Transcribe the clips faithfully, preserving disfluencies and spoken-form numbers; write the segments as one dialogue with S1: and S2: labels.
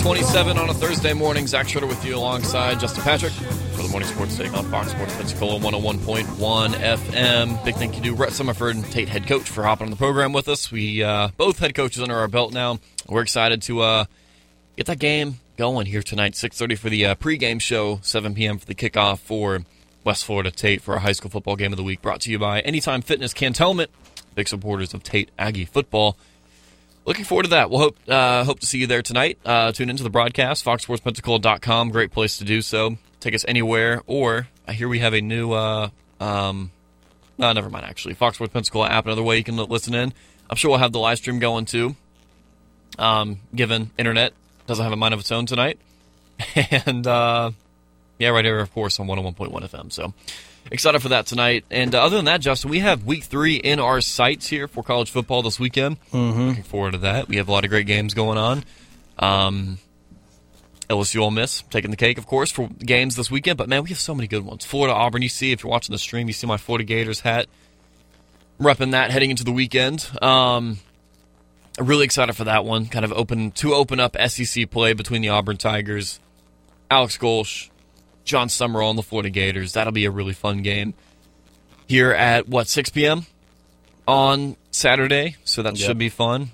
S1: twenty-seven on a Thursday morning. Zach Schroeder with you alongside Justin Patrick for the Morning Sports Take on Fox Sports Pensacola one oh one point one F M. Big thank you to Rhett Summerford and Tate head coach for hopping on the program with us. We uh, both head coaches under our belt now. We're excited to uh, get that game going here tonight. six thirty for the uh, pregame show, seven p.m. for the kickoff for West Florida Tate for our high school football game of the week. Brought to you by Anytime Fitness Cantonment, big supporters of Tate Aggie football. Looking forward to that. We'll hope uh, hope to see you there tonight. Uh, tune into the broadcast, fox sports pensacola dot com. Great place to do so. Take us anywhere. Or I hear we have a new, uh, um, no, never mind, actually. Fox Sports Pensacola app, another way you can listen in. I'm sure we'll have the live stream going, too, um, given internet doesn't have a mind of its own tonight. And, uh, yeah, right here, of course, on one oh one point one F M. So excited for that tonight. And uh, other than that, Justin, we have week three in our sights here for college football this weekend.
S2: Mm-hmm.
S1: Looking forward to that. We have a lot of great games going on. Um, L S U Ole Miss taking the cake, of course, for games this weekend. But, man, we have so many good ones. Florida, Auburn, you see, if you're watching the stream, you see my Florida Gators hat. I'm repping that heading into the weekend. Um, really excited for that one. Kind of open to open up S E C play between the Auburn Tigers, Alex Golsh, John Summerall, and the Florida Gators. That'll be a really fun game here at, what, six p.m. on Saturday, so that yep. should be fun.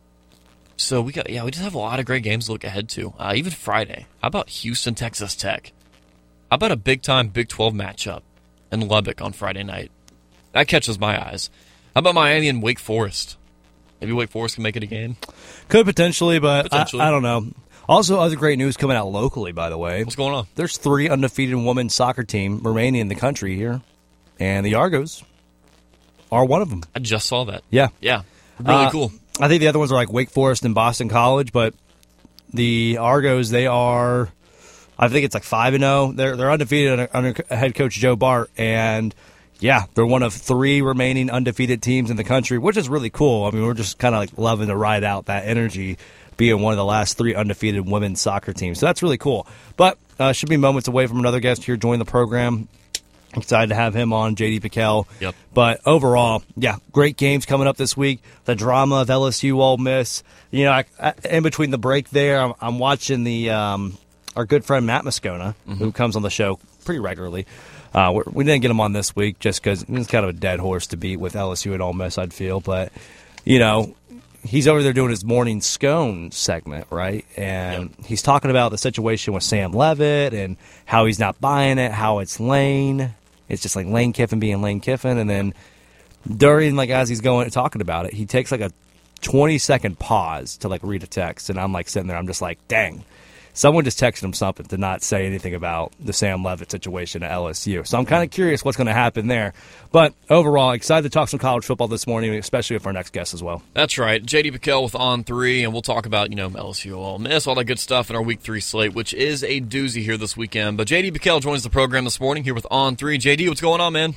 S1: So we got, yeah, we just have a lot of great games to look ahead to. Uh, even Friday. How about Houston, Texas Tech? How about a big-time Big twelve matchup in Lubbock on Friday night? That catches my eyes. How about Miami and Wake Forest? Maybe Wake Forest can make it a game?
S2: Could potentially, but
S1: potentially.
S2: I, I don't know. Also, other great news coming out locally, by the way.
S1: What's going on?
S2: There's three undefeated women's soccer team remaining in the country here, and the Argos are one of them.
S1: I just saw that.
S2: Yeah.
S1: Yeah. Really
S2: uh,
S1: cool.
S2: I think the other ones are like Wake Forest and Boston College, but the Argos, they are, I think it's like five and oh. They're they're undefeated under, under head coach Joe Bart, and yeah, they're one of three remaining undefeated teams in the country, which is really cool. I mean, we're just kind of like loving to ride out that energy, being one of the last three undefeated women's soccer teams. So that's really cool. But uh, should be moments away from another guest here joining the program. Excited to have him on, J D Piquel.
S1: Yep.
S2: But overall, yeah, great games coming up this week. The drama of L S U Ole Miss. You know, I, I, in between the break there, I'm, I'm watching the um, our good friend Matt Moscona, mm-hmm. who comes on the show pretty regularly. Uh, we're, we didn't get him on this week just because it's kind of a dead horse to beat with L S U and Ole Miss, I'd feel. But, you know, he's over there doing his morning scone segment, right? And yep. he's talking about the situation with Sam Leavitt and how he's not buying it, how it's Lane. It's just like Lane Kiffin being Lane Kiffin. And then during, like, as he's going talking about it, he takes like a twenty-second pause to, like, read a text. And I'm, like, sitting there. I'm just like, dang. Someone just texted him something to not say anything about the Sam Leavitt situation at L S U. So I'm kind of curious what's going to happen there. But overall, excited to talk some college football this morning, especially with our next guest as well.
S1: That's right. J D Piquel with On three, and we'll talk about, you know, L S U, Ole Miss, all that good stuff in our Week three slate, which is a doozy here this weekend. But J D Piquel joins the program this morning here with On three. J D, what's going on, man?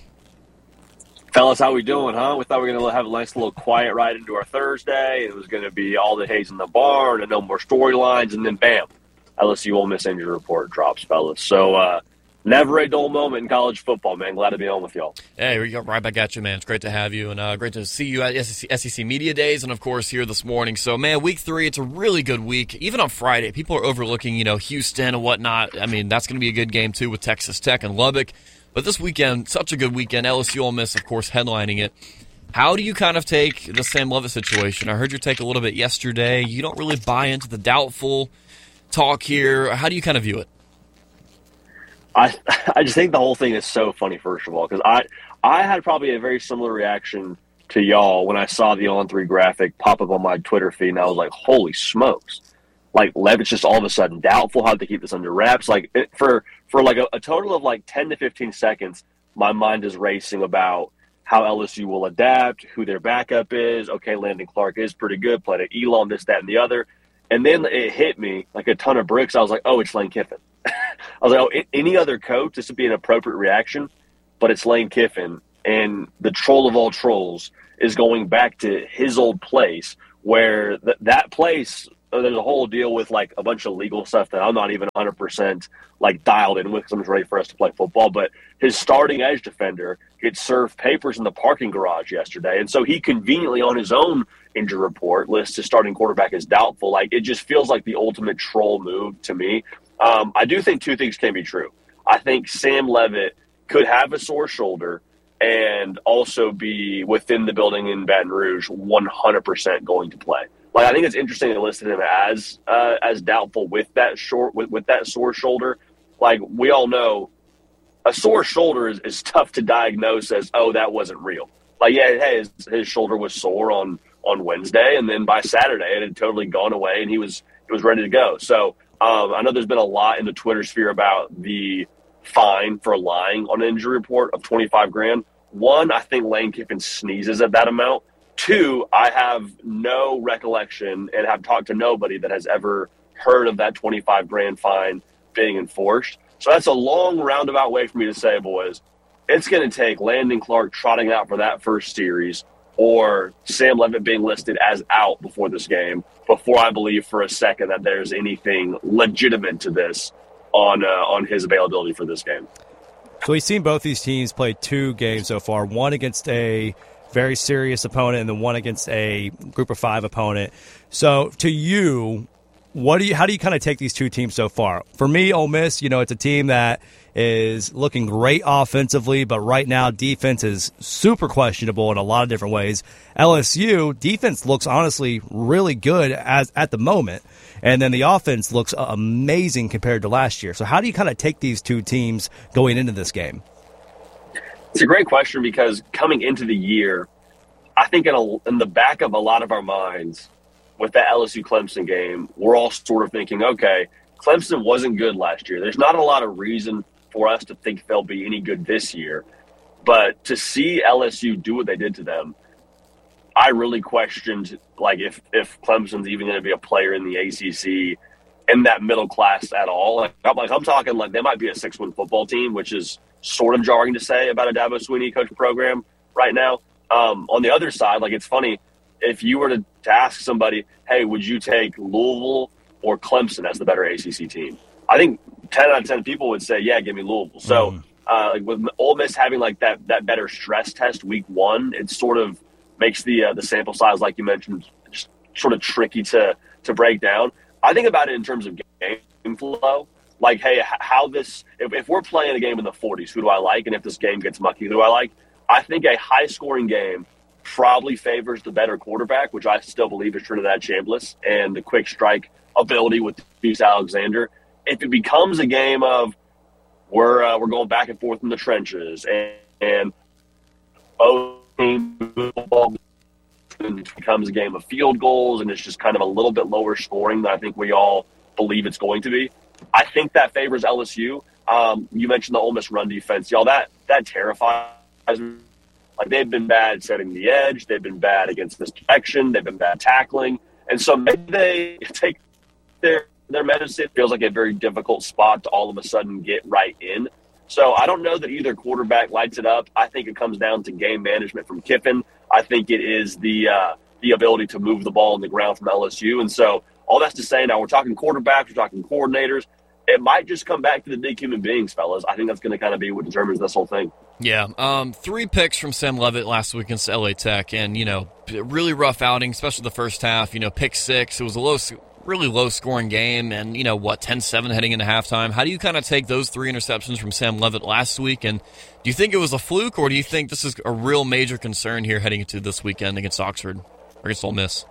S3: Fellas, how we doing, huh? We thought we were going to have a nice little quiet ride into our Thursday. It was going to be all the haze in the barn and no more storylines, and then bam. L S U Ole Miss injury report drops, fellas. So, uh, never a dull moment in college football, man. Glad to be on with y'all.
S1: Hey, we got right back at you, man. It's great to have you, and uh, great to see you at S E C Media Days, and, of course, here this morning. So, man, week three, it's a really good week. Even on Friday, people are overlooking, you know, Houston and whatnot. I mean, that's going to be a good game, too, with Texas Tech and Lubbock. But this weekend, such a good weekend. L S U Ole Miss, of course, headlining it. How do you kind of take the Sam Leavitt situation? I heard your take a little bit yesterday. You don't really buy into the doubtful talk here. How do you kind of view it?
S3: I I just think the whole thing is so funny, first of all, because I, I had probably a very similar reaction to y'all when I saw the On three graphic pop up on my Twitter feed, and I was like, holy smokes. Like, Leavitt's just all of a sudden doubtful. How to keep this under wraps? Like, it, for, for like a, a total of like ten to fifteen seconds, my mind is racing about how L S U will adapt, who their backup is. Okay, Landon Clark is pretty good, played at Elon, this, that, and the other. And then it hit me like a ton of bricks. I was like, oh, it's Lane Kiffin. I was like, oh, any other coach, this would be an appropriate reaction, but it's Lane Kiffin. And the troll of all trolls is going back to his old place where th- that place there's a whole deal with like a bunch of legal stuff that I'm not even one hundred percent like dialed in with because I'm just ready for us to play football. But his starting edge defender gets served papers in the parking garage yesterday. And so he conveniently on his own injury report lists his starting quarterback as doubtful. Like, it just feels like the ultimate troll move to me. Um, I do think two things can be true. I think Sam Leavitt could have a sore shoulder and also be within the building in Baton Rouge one hundred percent going to play. Like, I think it's interesting they listed him as uh, as doubtful with that short with, with that sore shoulder. Like, we all know a sore shoulder is, is tough to diagnose as, oh, that wasn't real. Like, yeah, hey, his, his shoulder was sore on, on Wednesday, and then by Saturday it had totally gone away, and he was he was ready to go. So um, I know there's been a lot in the Twitter sphere about the fine for lying on an injury report of twenty-five grand. One, I think Lane Kiffin sneezes at that amount. Two, I have no recollection and have talked to nobody that has ever heard of that twenty-five grand fine being enforced. So that's a long roundabout way for me to say, boys, it's going to take Landon Clark trotting out for that first series or Sam Leavitt being listed as out before this game before I believe for a second that there's anything legitimate to this on uh, on his availability for this game.
S2: So we've seen both these teams play two games so far, one against a very serious opponent and then one against a group of five opponent. So to you, what do you how do you kind of take these two teams so far? For me, Ole Miss, you know, it's a team that is looking great offensively, but right now defense is super questionable in a lot of different ways. L S U defense looks honestly really good as at the moment, and then the offense looks amazing compared to last year. So how do you kind of take these two teams going into this game?
S3: It's a great question because coming into the year, I think in, a, in the back of a lot of our minds with that L S U-Clemson game, we're all sort of thinking, okay, Clemson wasn't good last year. There's not a lot of reason for us to think they'll be any good this year. But to see L S U do what they did to them, I really questioned like if, if Clemson's even going to be a player in the A C C in that middle class at all. Like I'm, like, I'm talking like they might be a six-win football team, which is sort of jarring to say about a Dabo Swinney coach program right now. Um, on the other side, like it's funny, if you were to, to ask somebody, hey, would you take Louisville or Clemson as the better A C C team? I think ten out of ten people would say, yeah, give me Louisville. So mm. uh, like with Ole Miss having like that that better stress test week one, it sort of makes the uh, the sample size, like you mentioned, just sort of tricky to to break down. I think about it in terms of game flow. Like, hey, how this if, if we're playing a game in the forties, who do I like? And if this game gets mucky, who do I like? I think a high-scoring game probably favors the better quarterback, which I still believe is Trinidad Chambliss, and the quick strike ability with Deuce Alexander. If it becomes a game of we're uh, we're going back and forth in the trenches and, and both teams becomes a game of field goals and it's just kind of a little bit lower scoring than I think we all believe it's going to be, I think that favors L S U. Um, you mentioned the Ole Miss run defense. Y'all, that, that terrifies me. Like, they've been bad setting the edge. They've been bad against misdirection. They've been bad tackling. And so maybe they take their their medicine. It feels like a very difficult spot to all of a sudden get right in. So I don't know that either quarterback lights it up. I think it comes down to game management from Kiffin. I think it is the uh, the ability to move the ball on the ground from L S U. And so all that's to say now we're talking quarterbacks, we're talking coordinators. It might just come back to the big human beings, fellas. I think that's going to kind of be what determines this whole thing.
S1: Yeah, um, three picks from Sam Leavitt last week against L A Tech, and, you know, really rough outing, especially the first half. You know, pick six. It was a low, really low-scoring game, and, you know, what, ten seven heading into halftime. How do you kind of take those three interceptions from Sam Leavitt last week, and do you think it was a fluke, or do you think this is a real major concern here heading into this weekend against Oxford, or against Ole Miss?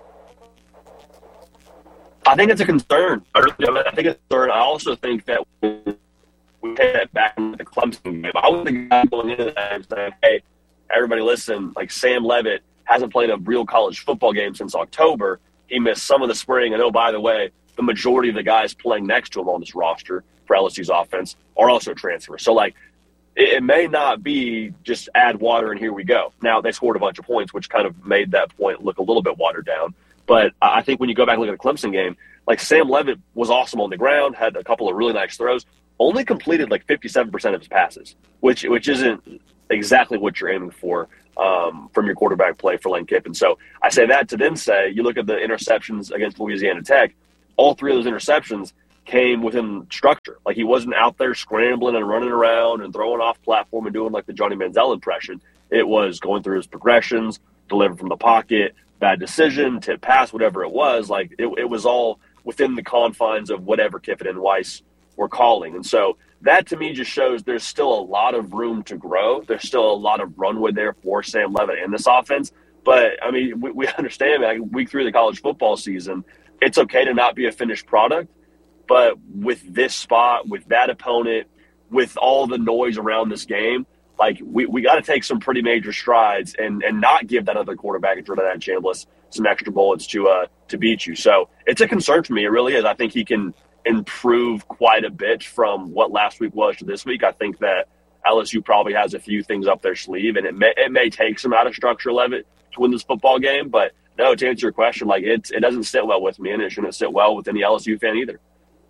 S3: I think it's a concern. I really, I think it's a concern. I also think that we take that back into the Clemson game. I was the guy going into that and saying, hey, everybody listen, like Sam Leavitt hasn't played a real college football game since October. He missed some of the spring. And, oh, by the way, the majority of the guys playing next to him on this roster for L S U's offense are also transfers. So, like, it, it may not be just add water and here we go. Now, they scored a bunch of points, which kind of made that point look a little bit watered down. But I think when you go back and look at the Clemson game, like Sam Leavitt was awesome on the ground, had a couple of really nice throws, only completed like fifty-seven percent of his passes, which which isn't exactly what you're aiming for um, from your quarterback play for Lane Kiffin. So I say that to then say, you look at the interceptions against Louisiana Tech, all three of those interceptions came within structure. Like, he wasn't out there scrambling and running around and throwing off platform and doing like the Johnny Manziel impression. It was going through his progressions, delivered from the pocket, bad decision, tip pass, whatever it was. Like, it, it was all within the confines of whatever Kiffin and Weiss were calling. And so that to me just shows there's still a lot of room to grow. There's still a lot of runway there for Sam Levitt in this offense. But, I mean, we, we understand that like, week three of the college football season, it's okay to not be a finished product. But with this spot, with that opponent, with all the noise around this game, like we, we got to take some pretty major strides and, and not give that other quarterback, Jordan Chambliss, some extra bullets to uh to beat you. So it's a concern for me. It really is. I think he can improve quite a bit from what last week was to this week. I think that L S U probably has a few things up their sleeve, and it may it may take some out of structure Levitt to win this football game. But no, to answer your question, like it's it doesn't sit well with me, and it shouldn't sit well with any L S U fan either.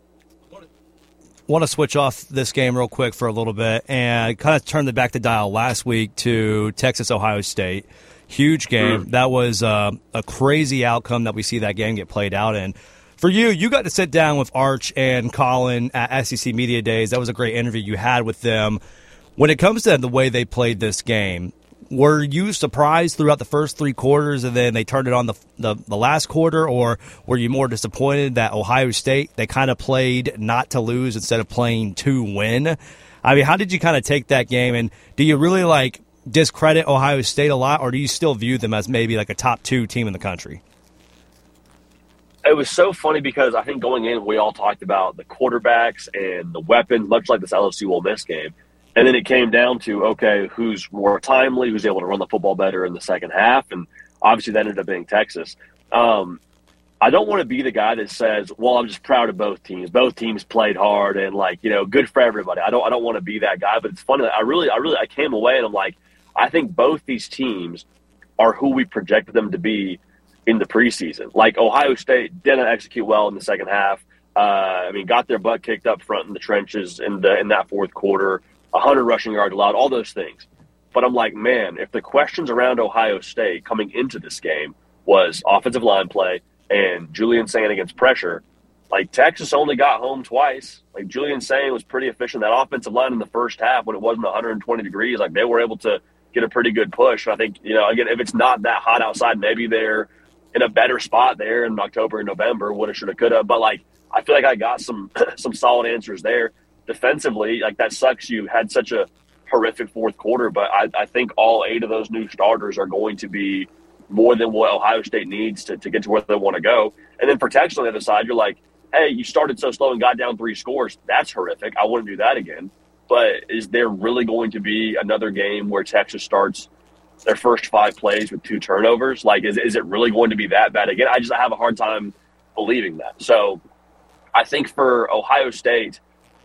S2: Want to switch off this game real quick for a little bit and kind of turn the back the dial last week to Texas Ohio State. Huge game. Mm. That was uh, a crazy outcome that we see that game get played out in. For you, you got to sit down with Arch and Colin at S E C Media Days. That was a great interview you had with them. When it comes to the way they played this game, were you surprised throughout the first three quarters and then they turned it on the, the the last quarter, or were you more disappointed that Ohio State, they kind of played not to lose instead of playing to win? I mean, how did you kind of take that game, and do you really like discredit Ohio State a lot, or do you still view them as maybe like a top two team in the country?
S3: It was so funny because I think going in, we all talked about the quarterbacks and the weapons, much like this L S U Ole Miss game. And then it came down to, okay, who's more timely, who's able to run the football better in the second half, and obviously that ended up being Texas. Um, I don't want to be the guy that says, well, I'm just proud of both teams. Both teams played hard and, like, you know, good for everybody. I don't I don't want to be that guy, but it's funny. I really, I really, I came away and I'm like, I think both these teams are who we projected them to be in the preseason. Like, Ohio State didn't execute well in the second half. Uh, I mean, got their butt kicked up front in the trenches in the in that fourth quarter. one hundred rushing yards allowed, all those things. But I'm like, man, if the questions around Ohio State coming into this game was offensive line play and Julian Sain against pressure, like Texas only got home twice. Like Julian Sain was pretty efficient. That offensive line in the first half when it wasn't one hundred twenty degrees, like they were able to get a pretty good push. And I think, you know, again, if it's not that hot outside, maybe they're in a better spot there in October and November, woulda, shoulda, coulda. But, like, I feel like I got some some solid answers there. Defensively, like that sucks. You had such a horrific fourth quarter, but I, I think all eight of those new starters are going to be more than what Ohio State needs to, to get to where they want to go. And then for Texas on the other side, you're like, hey, you started so slow and got down three scores. That's horrific. I wouldn't do that again. But is there really going to be another game where Texas starts their first five plays with two turnovers? Like, is, is it really going to be that bad again? I just I have a hard time believing that. So I think for Ohio State,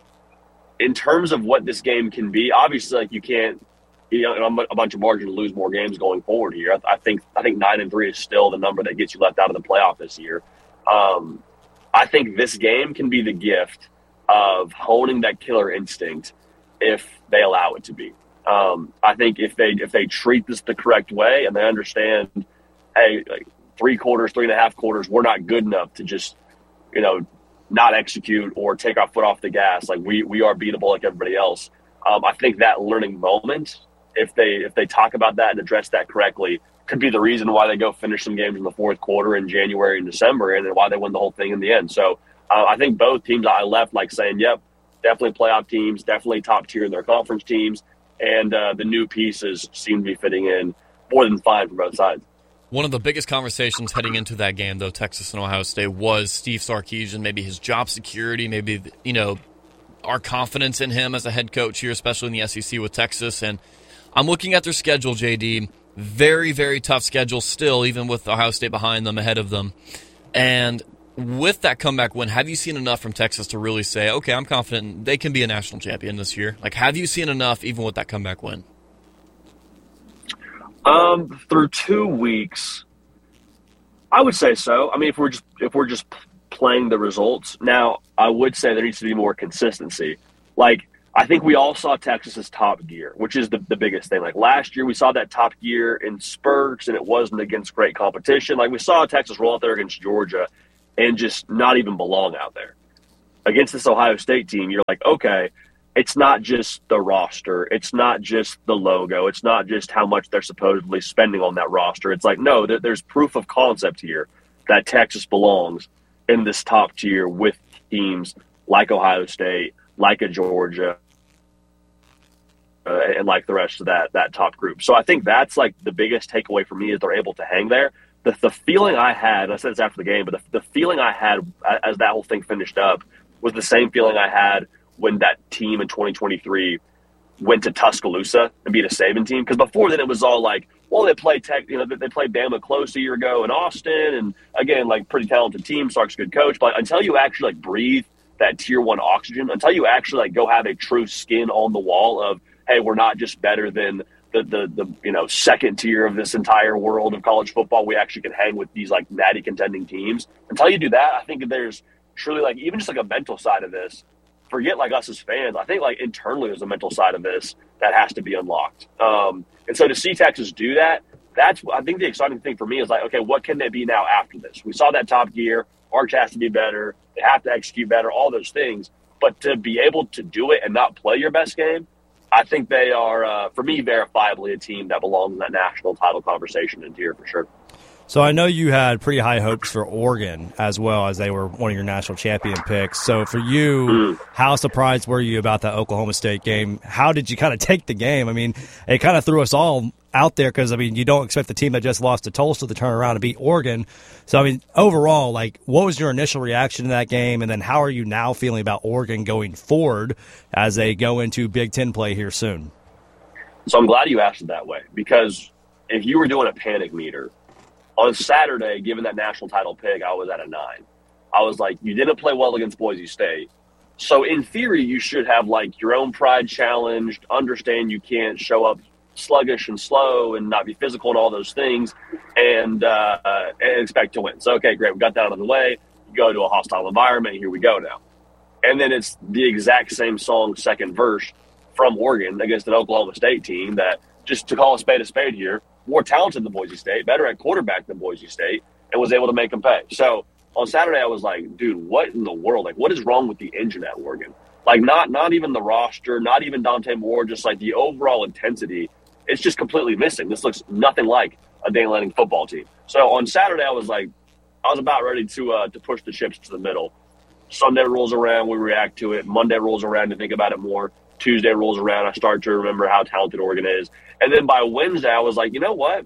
S3: in terms of what this game can be, obviously, like you can't, you know, a bunch of margin to lose more games going forward here. I, I think I think nine and three is still the number that gets you left out of the playoff this year. Um, I think this game can be the gift of honing that killer instinct if they allow it to be. Um, I think if they if they treat this the correct way and they understand, hey, like three quarters, three and a half quarters, we're not good enough to just, you know, not execute or take our foot off the gas. Like we we are beatable like everybody else. Um, I think that learning moment, if they if they talk about that and address that correctly, could be the reason why they go finish some games in the fourth quarter in January and December, and then why they win the whole thing in the end. So uh, I think both teams I left like saying, yep, definitely playoff teams, definitely top tier in their conference teams, and uh, the new pieces seem to be fitting in more than fine for both sides.
S1: One of the biggest conversations heading into that game, though, Texas and Ohio State, was Steve Sarkisian, maybe his job security, maybe, you know, our confidence in him as a head coach here, especially in the S E C with Texas. And I'm looking at their schedule, J D. Very, very tough schedule still, even with Ohio State behind them, ahead of them. And with that comeback win, have you seen enough from Texas to really say, okay, I'm confident they can be a national champion this year? Like, have you seen enough even with that comeback win?
S3: Um, through two weeks, I would say so. I mean, if we're just if we're just playing the results now, I would say there needs to be more consistency. Like, I think we all saw Texas's top gear, which is the, the biggest thing. Like last year, we saw that top gear in spurts, and it wasn't against great competition. Like we saw Texas roll out there against Georgia, and just not even belong out there. Against this Ohio State team, you're like, okay, it's not just the roster. It's not just the logo. It's not just how much they're supposedly spending on that roster. It's like, no, there's proof of concept here that Texas belongs in this top tier with teams like Ohio State, like a Georgia, uh, and like the rest of that that top group. So I think that's like the biggest takeaway for me is they're able to hang there. The, the feeling I had, I said this after the game, but the, the feeling I had as that whole thing finished up was the same feeling I had when that team in twenty twenty-three went to Tuscaloosa and beat a Saban team. Because before then it was all like, well, they played Tech, you know, they played Bama close a year ago in Austin, and again, like pretty talented team. Sark's a good coach, but until you actually like breathe that tier one oxygen, until you actually like go have a true skin on the wall of, hey, we're not just better than the the the you know second tier of this entire world of college football. We actually can hang with these like natty contending teams. Until you do that, I think there's truly like even just like a mental side of this. Forget like us as fans. I think like internally there's a mental side of this that has to be unlocked. Um, and so to see Texas do that, that's I think the exciting thing for me is like, okay, what can they be now after this? We saw that top gear. Arch has to be better. They have to execute better. All those things. But to be able to do it and not play your best game, I think they are, uh, for me, verifiably a team that belongs in that national title conversation and tier for sure.
S2: So I know you had pretty high hopes for Oregon as well, as they were one of your national champion picks. So for you, mm. how surprised were you about that Oklahoma State game? How did you kind of take the game? I mean, it kind of threw us all out there because, I mean, you don't expect the team that just lost to Tulsa to turn around and beat Oregon. So, I mean, overall, like, what was your initial reaction to that game? And then how are you now feeling about Oregon going forward as they go into Big Ten play here soon?
S3: So I'm glad you asked it that way, because if you were doing a panic meter, on Saturday, given that national title pick, I was at a nine. I was like, you didn't play well against Boise State. So in theory, you should have like your own pride challenged, understand you can't show up sluggish and slow and not be physical and all those things, and, uh, and expect to win. So, okay, great. We got that out of the way. You go to a hostile environment. Here we go now. And then it's the exact same song, second verse from Oregon against an Oklahoma State team that, just to call a spade a spade here, more talented than Boise State, better at quarterback than Boise State, and was able to make them pay. So on Saturday, I was like, dude, what in the world? Like, what is wrong with the engine at Oregon? Like, not not even the roster, not even Dante Moore, just like the overall intensity. It's just completely missing. This looks nothing like a Dane Lanning football team. So on Saturday, I was like, I was about ready to uh, to push the chips to the middle. Sunday rolls around, we react to it. Monday rolls around to think about it more. Tuesday rolls around, I start to remember how talented Oregon is. And then by Wednesday, I was like, you know what?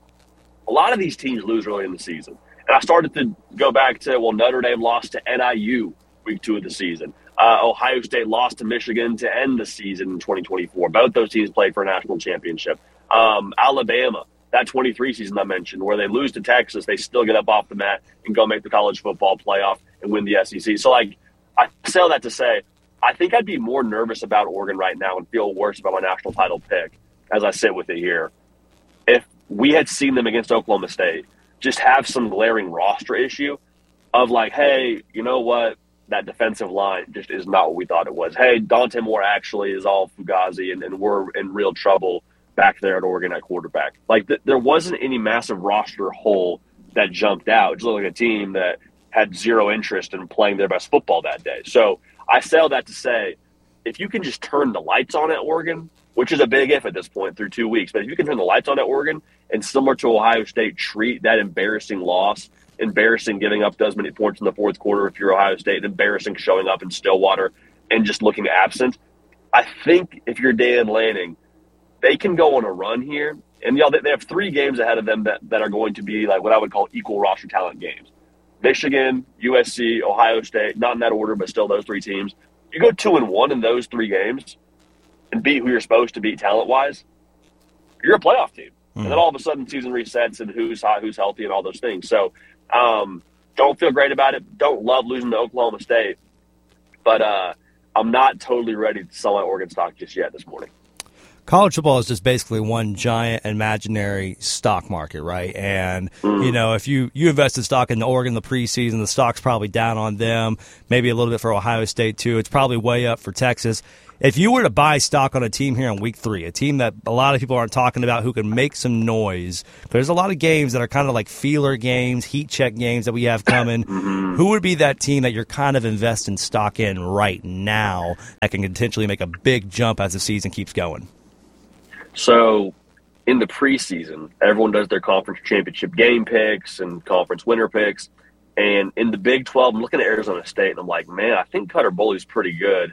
S3: A lot of these teams lose early in the season. And I started to go back to, well, Notre Dame lost to N I U week two of the season. Uh, Ohio State lost to Michigan to end the season in twenty twenty-four. Both those teams played for a national championship. Um, Alabama, that twenty-three season I mentioned, where they lose to Texas, they still get up off the mat and go make the college football playoff and win the S E C. So, like, I say all that to say, I think I'd be more nervous about Oregon right now and feel worse about my national title pick as I sit with it here if we had seen them against Oklahoma State just have some glaring roster issue of like, hey, you know what? That defensive line just is not what we thought it was. Hey, Dante Moore actually is all Fugazi, and, and we're in real trouble back there at Oregon at quarterback. Like, th- there wasn't any massive roster hole that jumped out. It just looked like a team that had zero interest in playing their best football that day. So I say all that to say, if you can just turn the lights on at Oregon, which is a big if at this point through two weeks, but if you can turn the lights on at Oregon and similar to Ohio State, treat that embarrassing loss, embarrassing giving up those many points in the fourth quarter if you're Ohio State, embarrassing showing up in Stillwater and just looking absent, I think if you're Dan Lanning, they can go on a run here. And, you know, they have three games ahead of them that, that are going to be like what I would call equal roster talent games. Michigan, U S C, Ohio State, not in that order, but still those three teams. You go two and one in those three games and beat who you're supposed to beat talent-wise, you're a playoff team. Mm. And then all of a sudden season resets and who's hot, who's healthy, and all those things. So um, don't feel great about it. Don't love losing to Oklahoma State. But uh, I'm not totally ready to sell my Oregon stock just yet this morning.
S2: college football is just basically one giant imaginary stock market, right? And, you know, if you, you invested stock in Oregon in the preseason, the stock's probably down on them, maybe a little bit for Ohio State too. It's probably way up for Texas. If you were to buy stock on a team here in week three, a team that a lot of people aren't talking about who can make some noise, there's a lot of games that are kind of like feeler games, heat check games that we have coming. Who would be that team that you're kind of investing stock in right now that can potentially make a big jump as the season keeps going?
S3: So in the preseason, everyone does their conference championship game picks and conference winner picks. And in the Big twelve, I'm looking at Arizona State, and I'm like, man, I think Cutter Bully's pretty good.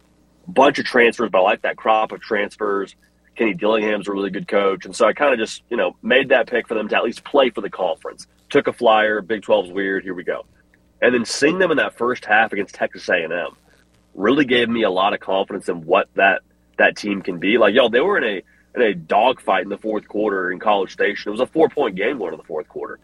S3: Bunch of transfers, but I like that crop of transfers. Kenny Dillingham's a really good coach. And so I kind of just, you know, made that pick for them to at least play for the conference. Took a flyer, Big twelve's weird, here we go. And then seeing them in that first half against Texas A and M really gave me a lot of confidence in what that that team can be. Like, yo, they were in a in a dogfight in the fourth quarter in College Station. It was a four-point game going in the fourth quarter.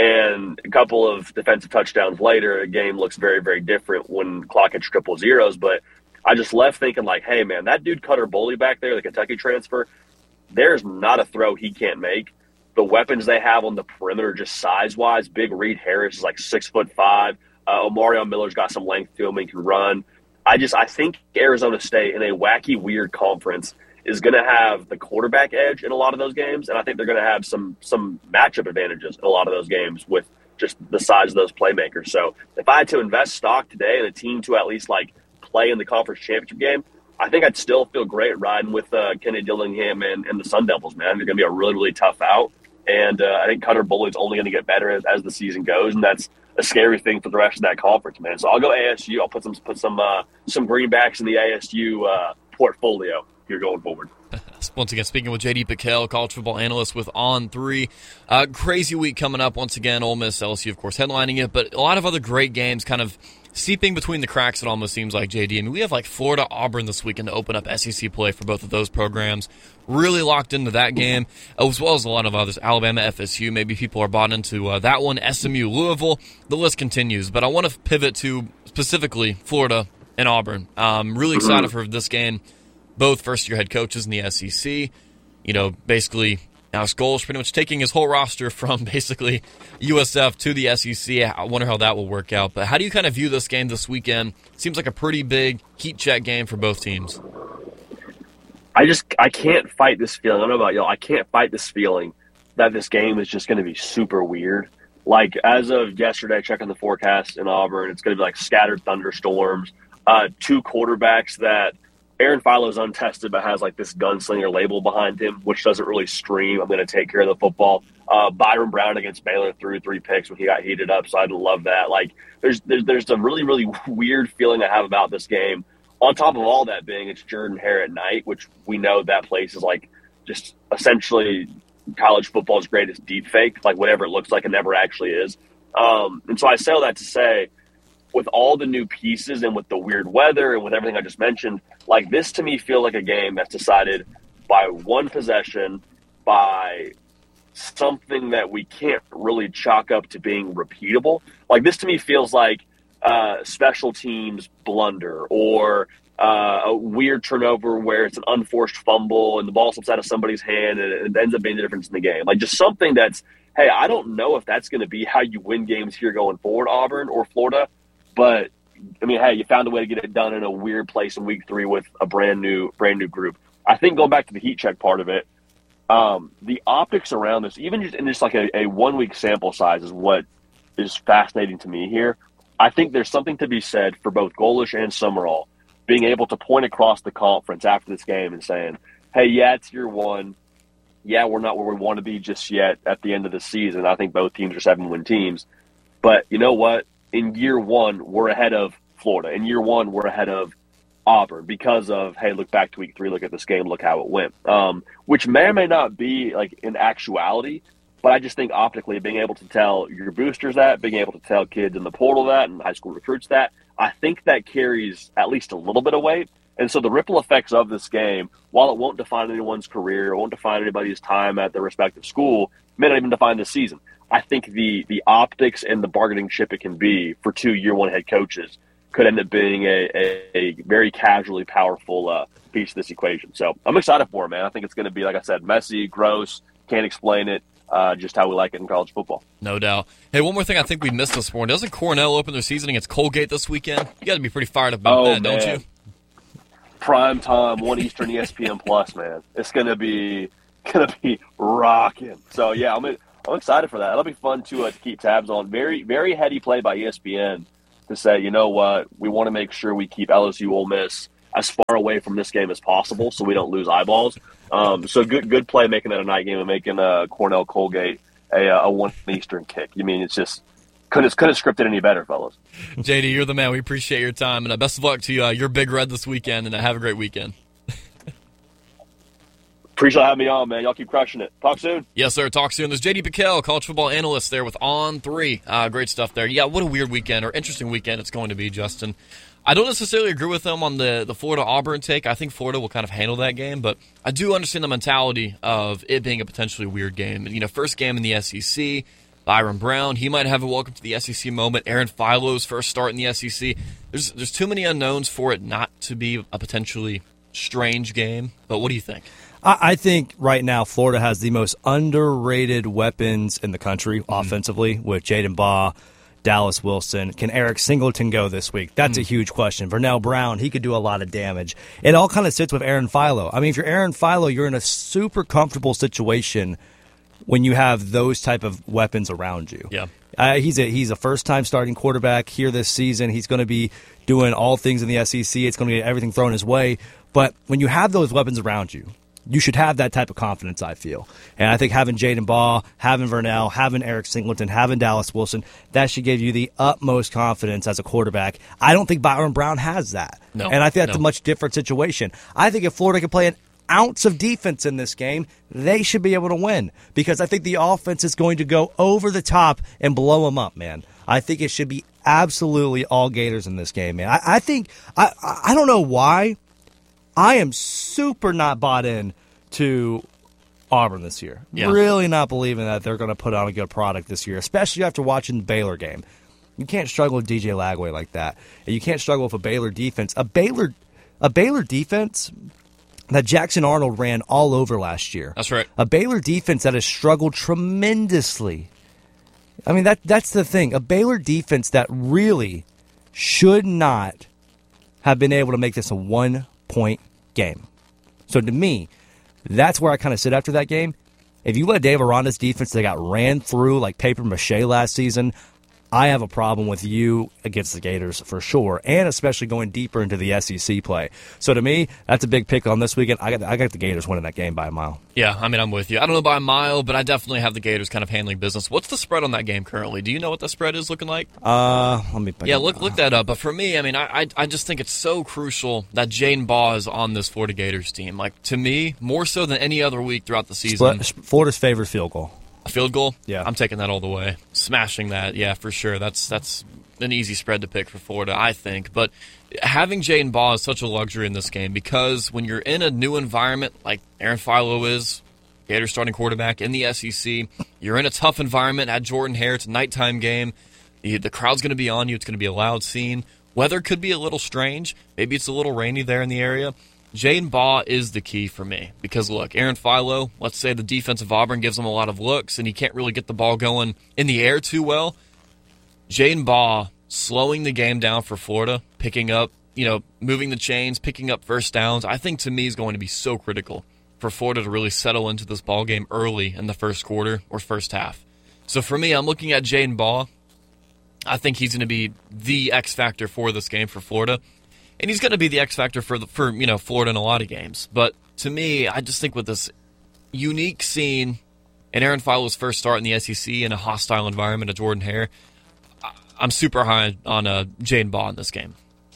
S3: And a couple of defensive touchdowns later, the game looks very, very different when clock hits triple zeros. But I just left thinking like, hey, man, that dude Cutter Bully back there, the Kentucky transfer, there's not a throw he can't make. The weapons they have on the perimeter, just size-wise, Big Reed Harris is like six foot five. Uh, Omarion Miller's got some length to him and can run. I just I think Arizona State in a wacky, weird conference is going to have the quarterback edge in a lot of those games, and I think they're going to have some some matchup advantages in a lot of those games with just the size of those playmakers. So if I had to invest stock today in a team to at least like play in the conference championship game, I think I'd still feel great riding with uh, Kenny Dillingham and, and the Sun Devils, man. They're going to be a really, really tough out. And uh, I think Cutter Bully is only going to get better as, as the season goes, and that's a scary thing for the rest of that conference, man. So I'll go A S U. I'll put some put some uh, some greenbacks in the A S U uh, portfolio here going forward.
S1: Once again, speaking with J D Piquel, college football analyst with On three. Uh, crazy week coming up once again. Ole Miss, L S U, of course, headlining it, but a lot of other great games kind of seeping between the cracks, it almost seems like, J D. I mean, we have like Florida Auburn this weekend to open up S E C play for both of those programs. Really locked into that game, as well as a lot of others. Alabama, F S U, maybe people are bought into uh, that one. S M U, Louisville, the list continues. But I want to pivot to specifically Florida and Auburn. Um, really excited for this game. Both first-year head coaches in the S E C. You know, basically, Alex Gold's pretty much taking his whole roster from basically U S F to the S E C. I wonder how that will work out. But how do you kind of view this game this weekend? Seems like a pretty big heat check game for both teams.
S3: I just I can't fight this feeling. I don't know about y'all. I can't fight this feeling that this game is just going to be super weird. Like, as of yesterday, checking the forecast in Auburn, it's going to be like scattered thunderstorms, uh, two quarterbacks that Aaron Philo's untested but has like this gunslinger label behind him, which doesn't really scream, I'm going to take care of the football. Uh, Byron Brown against Baylor threw three picks when he got heated up, so I'd love that. Like, there's, there's there's a really, really weird feeling I have about this game. On top of all that being, it's Jordan-Hare at night, which we know that place is like just essentially college football's greatest deep fake, like whatever it looks like, it never actually is. Um, and so I say all that to say, with all the new pieces and with the weird weather and with everything I just mentioned, like this to me feels like a game that's decided by one possession, by something that we can't really chalk up to being repeatable. Like this to me feels like uh, special teams blunder or uh, a weird turnover where it's an unforced fumble and the ball slips out of somebody's hand and it ends up being the difference in the game. Like just something that's, hey, I don't know if that's going to be how you win games here going forward, Auburn or Florida. But I mean, hey, you found a way to get it done in a weird place in week three with a brand new, brand new group. I think going back to the heat check part of it, um, the optics around this, even just in just like a, a one week sample size, is what is fascinating to me here. I think there's something to be said for both Golish and Summerall being able to point across the conference after this game and saying, "Hey, yeah, it's year one. Yeah, we're not where we want to be just yet at the end of the season. I think both teams are seven-win teams, but you know what? In year one, we're ahead of Florida. In year one, we're ahead of Auburn because of, hey, look back to week three, look at this game, look how it went. Um, which may or may not be like in actuality, but I just think optically being able to tell your boosters that, being able to tell kids in the portal that and high school recruits that, I think that carries at least a little bit of weight. And so the ripple effects of this game, while it won't define anyone's career, it won't define anybody's time at their respective school, may not even define this season. I think the the optics and the bargaining chip it can be for two year one head coaches could end up being a, a, a very casually powerful uh, piece of this equation. So I'm excited for it, man. I think it's going to be, like I said, messy, gross, can't explain it, uh, just how we like it in college football.
S1: No doubt. Hey, one more thing I think we missed this morning. Doesn't Cornell open their season against Colgate this weekend? You got to be pretty fired up about
S3: oh,
S1: that,
S3: man.
S1: don't you?
S3: Prime time, one Eastern, E S P N Plus, man. It's going to be gonna be rocking. So, yeah, I'm I'm excited for that. It'll be fun to, uh, to keep tabs on. Very, very heady play by E S P N to say, you know what, we want to make sure we keep L S U Ole Miss as far away from this game as possible so we don't lose eyeballs. Um, so good good play making that a night game and making uh, Cornell Colgate a, a one Eastern kick. You mean, it's just couldn't couldn't script it any better, fellas.
S1: J D, you're the man. We appreciate your time, and uh, best of luck to you. Uh, your Big Red this weekend, and uh, have a great weekend.
S3: Appreciate having me on, man. Y'all keep crushing it. Talk soon.
S1: Yes, sir. Talk soon. There's J D Piquel, college football analyst there with On three. Uh, great stuff there. Yeah, what a weird weekend or interesting weekend it's going to be, Justin. I don't necessarily agree with them on the, the Florida-Auburn take. I think Florida will kind of handle that game, but I do understand the mentality of it being a potentially weird game. And, you know, first game in the S E C, Byron Brown, he might have a welcome to the S E C moment. Aaron Philo's first start in the S E C. There's there's too many unknowns for it not to be a potentially strange game. But what do you think?
S2: I think right now Florida has the most underrated weapons in the country mm-hmm. offensively with Jaden Baugh, Dallas Wilson. Can Eric Singleton go this week? That's mm-hmm. a huge question. Vernell Brown, he could do a lot of damage. It all kind of sits with Aaron Philo. I mean, if you're Aaron Philo, you're in a super comfortable situation when you have those type of weapons around you.
S1: Yeah.
S2: Uh, he's a he's a first-time starting quarterback here this season. He's going to be doing all things in the S E C. It's going to get everything thrown his way. But when you have those weapons around you, you should have that type of confidence, I feel. And I think having Jaden Baugh, having Vernell, having Eric Singleton, having Dallas Wilson, that should give you the utmost confidence as a quarterback. I don't think Byron Brown has that.
S1: No,
S2: and I think that's
S1: no.
S2: a much different situation. I think if Florida can play an ounce of defense in this game, they should be able to win because I think the offense is going to go over the top and blow them up, man. I think it should be absolutely all Gators in this game, man. I, I think I, – I don't know why – I am super not bought in to Auburn this year.
S1: Yeah.
S2: Really not believing that they're going to put on a good product this year, especially after watching the Baylor game. You can't struggle with D J Lagway like that. And you can't struggle with a Baylor defense. A Baylor a Baylor defense that Jackson Arnold ran all over last year.
S1: That's right.
S2: A Baylor defense that has struggled tremendously. I mean, that that's the thing. A Baylor defense that really should not have been able to make this a one-point game. So to me, that's where I kind of sit after that game. If you let Dave Aranda's defense that got ran through like paper mache last season, I have a problem with you against the Gators for sure, and especially going deeper into the S E C play. So to me, that's a big pick on this weekend. I got I got the Gators winning that game by a mile.
S1: Yeah, I mean, I'm with you. I don't know by a mile, but I definitely have the Gators kind of handling business. What's the spread on that game currently? Do you know what the spread is looking like?
S2: Uh, let me.
S1: Yeah, look look that up. But for me, I mean, I I, I just think it's so crucial that Jaden Baugh is on this Florida Gators team. Like to me, more so than any other week throughout the season.
S2: Split, Florida's favorite field goal.
S1: A field goal?
S2: Yeah.
S1: I'm taking that all the way. Smashing that, yeah, for sure. That's that's an easy spread to pick for Florida, I think. But having Jaden Baugh is such a luxury in this game because when you're in a new environment like Aaron Philo is, Gators starting quarterback in the S E C, you're in a tough environment at Jordan-Hare. It's a nighttime game. The, the crowd's going to be on you. It's going to be a loud scene. Weather could be a little strange. Maybe it's a little rainy there in the area. Jaden Baugh is the key for me because, look, Aaron Philo, let's say the defense of Auburn gives him a lot of looks and he can't really get the ball going in the air too well. Jaden Baugh slowing the game down for Florida, picking up, you know, moving the chains, picking up first downs, I think to me is going to be so critical for Florida to really settle into this ball game early in the first quarter or first half. So for me, I'm looking at Jaden Baugh. I think he's going to be the X factor for this game for Florida. And he's going to be the X factor for the, for you know Florida in a lot of games. But to me, I just think with this unique scene and Aaron Philo's first start in the S E C in a hostile environment at Jordan-Hare, I'm super high on uh, Jaden Baugh in this game.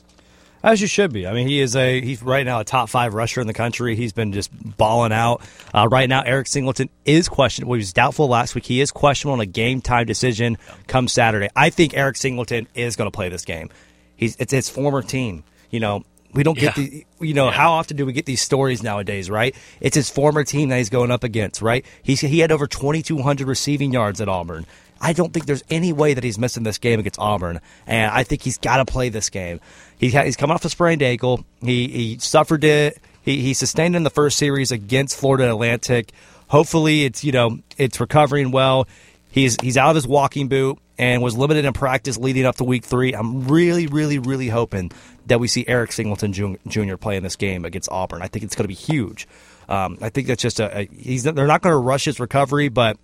S2: As you should be. I mean, he is a he's right now a top five rusher in the country. He's been just balling out. Uh, right now, Eric Singleton is questionable. Well, he was doubtful last week. He is questionable on a game time decision come Saturday. I think Eric Singleton is going to play this game. He's it's his former team. You know, we don't get
S1: yeah.
S2: the, you know,
S1: yeah.
S2: how often do we get these stories nowadays, right? It's his former team that he's going up against, right? He's, he had over twenty-two hundred receiving yards at Auburn. I don't think there's any way that he's missing this game against Auburn, and I think he's got to play this game. He ha- he's coming off a sprained ankle. He he suffered it. He he sustained it in the first series against Florida Atlantic. Hopefully, it's you know it's recovering well. He's he's out of his walking boot and was limited in practice leading up to week three. I'm really, really, really hoping that we see Eric Singleton Junior play in this game against Auburn. I think it's going to be huge. Um, I think that's just a, a he's they're not going to rush his recovery, but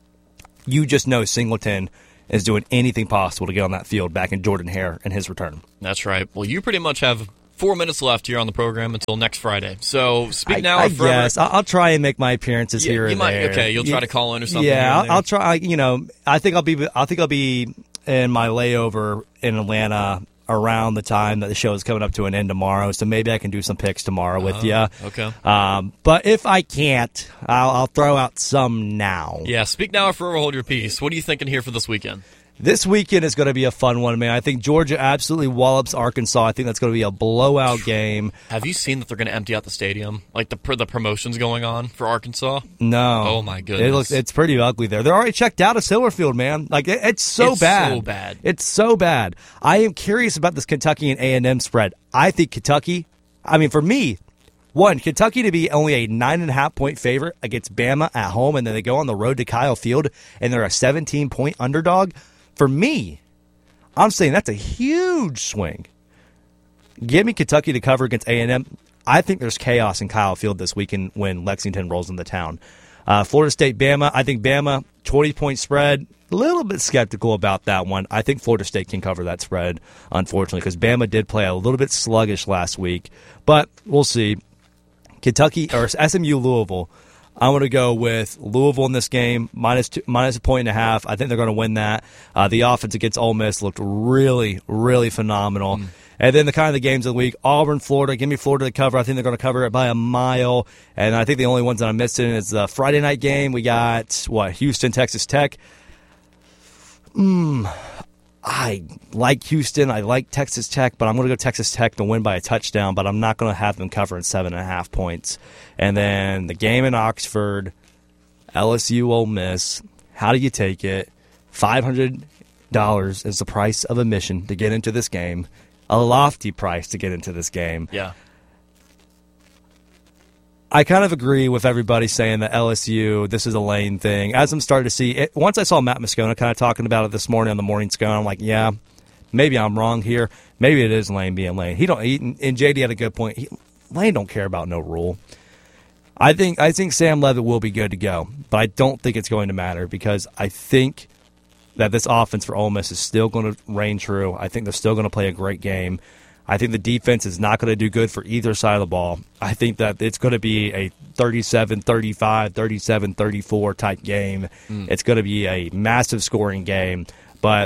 S2: you just know Singleton is doing anything possible to get on that field back in Jordan Hare in his return.
S1: That's right. Well, you pretty much have four minutes left here on the program until next Friday. So speak
S2: I,
S1: now
S2: I
S1: or forever.
S2: Guess. I'll try and make my appearances
S1: yeah,
S2: here
S1: you
S2: or
S1: might,
S2: there.
S1: Okay, you'll try to call in or something.
S2: Yeah,
S1: I'll,
S2: I'll try. You know, I think I'll be. I think I'll be in my layover in Atlanta around the time that the show is coming up to an end tomorrow. So maybe I can do some picks tomorrow uh, with you.
S1: Okay.
S2: Um, but if I can't, I'll, I'll throw out some now.
S1: Yeah. Speak now or forever hold your peace. What are you thinking here for this weekend?
S2: This weekend is going to be a fun one, man. I think Georgia absolutely wallops Arkansas. I think that's going to be a blowout game.
S1: Have you seen that they're going to empty out the stadium? Like the the promotions going on for Arkansas?
S2: No.
S1: Oh, my goodness.
S2: It looks, it's pretty ugly there. They're already checked out of Silverfield, man. Like, it, it's so
S1: it's
S2: bad.
S1: so bad.
S2: It's so bad. I am curious about this Kentucky and A and M spread. I think Kentucky, I mean, for me, one, Kentucky to be only a nine and a half point favorite against Bama at home, and then they go on the road to Kyle Field, and they're a seventeen point underdog. For me, I'm saying that's a huge swing. Give me Kentucky to cover against A and M. I think there's chaos in Kyle Field this weekend when Lexington rolls into town. Uh, Florida State, Bama. I think Bama, twenty point spread. A little bit skeptical about that one. I think Florida State can cover that spread, unfortunately, because Bama did play a little bit sluggish last week. But we'll see. Kentucky, or S M U Louisville. I'm going to go with Louisville in this game, minus two, minus a point and a half. I think they're going to win that. Uh, the offense against Ole Miss looked really, really phenomenal. Mm. And then the kind of the games of the week, Auburn, Florida. Give me Florida to cover. I think they're going to cover it by a mile. And I think the only ones that I'm missing is the Friday night game. We got, what, Houston, Texas Tech. Hmm. I like Houston. I like Texas Tech, but I'm going to go Texas Tech to win by a touchdown, but I'm not going to have them covering seven and a half points. And then the game in Oxford, L S U, Ole Miss. How do you take it? five hundred dollars is the price of admission to get into this game. A lofty price to get into this game.
S1: Yeah.
S2: I kind of agree with everybody saying that L S U, this is a lane thing. As I'm starting to see it, once I saw Matt Moscona kind of talking about it this morning on the Morning Scone, I'm like, yeah, maybe I'm wrong here. Maybe it is Lane being Lane. He don't. He, and J D had a good point. He, Lane don't care about no rule. I think I think Sam Leavitt will be good to go, but I don't think it's going to matter because I think that this offense for Ole Miss is still going to reign true. I think they're still going to play a great game. I think the defense is not going to do good for either side of the ball. I think that it's going to be a thirty-seven thirty-five, thirty-seven thirty-four type game. Mm. It's going to be a massive scoring game, but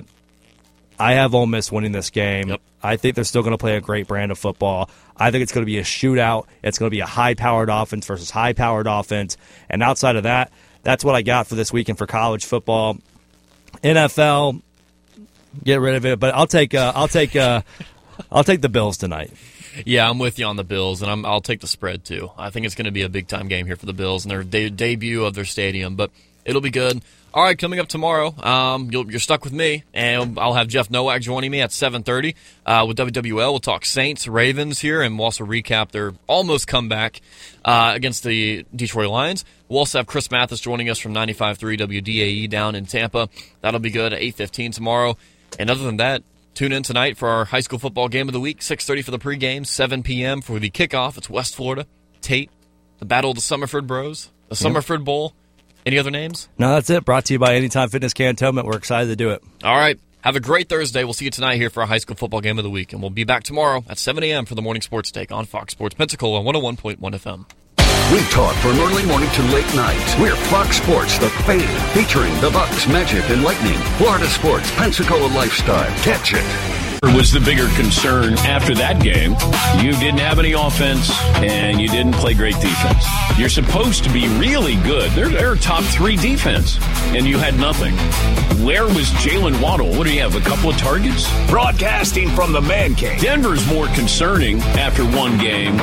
S2: I have Ole Miss winning this game.
S1: Yep.
S2: I think they're still going to play a great brand of football. I think it's going to be a shootout. It's going to be a high-powered offense versus high-powered offense. And outside of that, that's what I got for this weekend for college football. N F L, get rid of it. But I'll take uh, I'll take uh, I'll take the Bills tonight.
S1: Yeah, I'm with you on the Bills, and I'm, I'll take the spread too. I think it's going to be a big-time game here for the Bills and their de- debut of their stadium, but it'll be good. All right, coming up tomorrow, um, you'll, you're stuck with me, and I'll have Jeff Nowak joining me at seven thirty uh, with W W L. We'll talk Saints, Ravens here, and we'll also recap their almost comeback uh, against the Detroit Lions. We'll also have Chris Mathis joining us from ninety-five point three W D A E down in Tampa. That'll be good at eight fifteen tomorrow. And other than that, tune in tonight for our high school football game of the week, six thirty for the pregame, seven p.m. for the kickoff. It's West Florida, Tate, the Battle of the Summerford Bros, the Summerford Bowl. Any other names?
S2: No, that's it. Brought to you by Anytime Fitness Cantonment. We're excited to do it.
S1: All right. Have a great Thursday. We'll see you tonight here for our high school football game of the week. And we'll be back tomorrow at seven a.m. for the Morning Sports Take on Fox Sports Pensacola one oh one point one F M.
S4: We talk from early morning to late night. We're Fox Sports The Fade, featuring the Bucks, Magic, and Lightning. Florida Sports, Pensacola Lifestyle. Catch it.
S5: Was the bigger concern after that game. You didn't have any offense, and you didn't play great defense. You're supposed to be really good. They're, they're a top three defense, and you had nothing. Where was Jalen Waddle? What do you have, a couple of targets?
S6: Broadcasting from the Man Cave.
S5: Denver's more concerning after one game.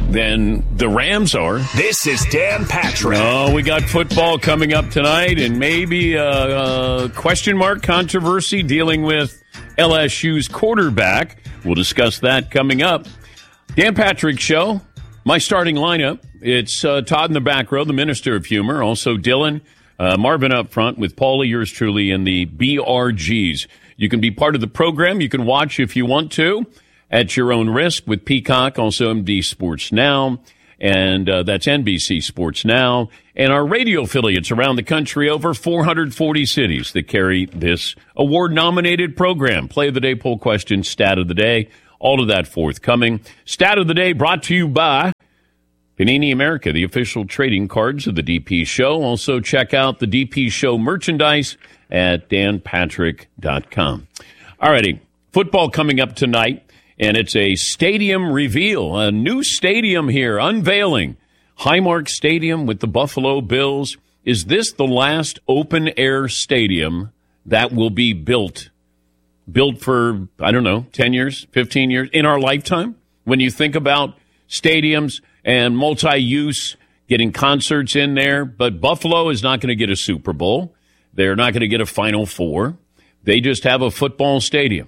S5: than the Rams are.
S6: This is Dan Patrick.
S5: Oh, we got football coming up tonight, and maybe a, a question mark controversy dealing with L S U's quarterback. We'll discuss that coming up. Dan Patrick Show, my starting lineup. It's uh, Todd in the back row, the Minister of Humor. Also Dylan, uh, Marvin up front with Paulie, yours truly, and the B R Gs. You can be part of the program. You can watch if you want to at your own risk with Peacock, also M D Sports Now, and uh, that's N B C Sports Now, and our radio affiliates around the country, over four hundred forty cities that carry this award-nominated program. Play of the Day, poll question, Stat of the Day, all of that forthcoming. Stat of the Day brought to you by Panini America, the official trading cards of the D P Show. Also check out the D P Show merchandise at dan patrick dot com. All righty, football coming up tonight. And it's a stadium reveal, a new stadium here, unveiling. Highmark Stadium with the Buffalo Bills. Is this the last open-air stadium that will be built? Built for, I don't know, ten years, fifteen years, in our lifetime? When you think about stadiums and multi-use, getting concerts in there, but Buffalo is not going to get a Super Bowl. They're not going to get a Final Four. They just have a football stadium.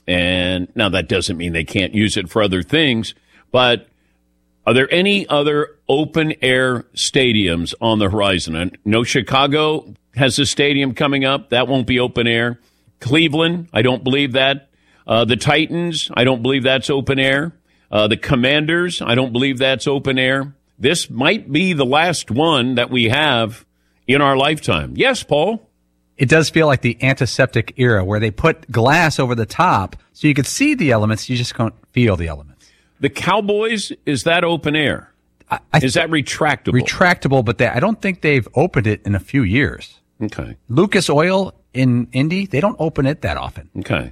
S5: And now that doesn't mean they can't use it for other things, but are there any other open-air stadiums on the horizon? I know Chicago has a stadium coming up. That won't be open-air. Cleveland, I don't believe that. Uh, the Titans, I don't believe that's open-air. Uh, the Commanders, I don't believe that's open-air. This might be the last one that we have in our lifetime. Yes, Paul?
S7: It does feel like the antiseptic era where they put glass over the top so you could see the elements, you just can't feel the elements.
S5: The Cowboys, is that open air?
S7: I, I
S5: is that retractable?
S7: Retractable, but they, I don't think they've opened it in a few years.
S5: Okay.
S7: Lucas Oil in Indy, they don't open it that often.
S5: Okay.